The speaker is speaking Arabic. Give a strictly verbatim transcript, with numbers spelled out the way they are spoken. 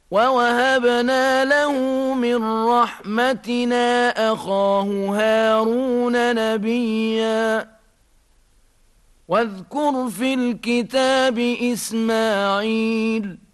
ووهبنا له من رحمتنا أخاه هارون نبيا واذكر في الكتاب إسماعيل